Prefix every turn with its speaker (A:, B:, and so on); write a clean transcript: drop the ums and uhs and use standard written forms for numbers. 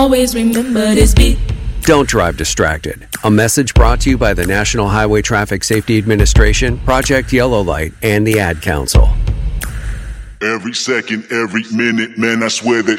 A: Always remember this beat.
B: Don't drive distracted. A message brought to you by the National Highway Traffic Safety Administration, Project Yellow Light, and the Ad Council.
C: Every second, every minute, man, I swear that